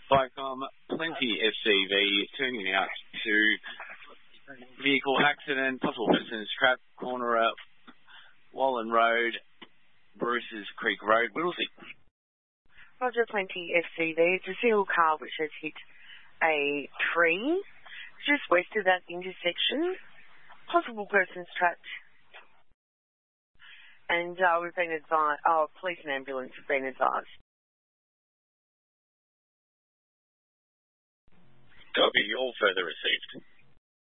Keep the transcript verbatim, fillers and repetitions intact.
Vicom, Plenty F C V, turning out to vehicle accident, possible persons trapped, corner of Wallen Road, Bruce's Creek Road, Whittlesea. Roger, Plenty F C V. It's a single car which has hit a tree just west of that intersection. Possible persons trapped. And uh, we've been advised, oh, police and ambulance have been advised. Copy, all further received.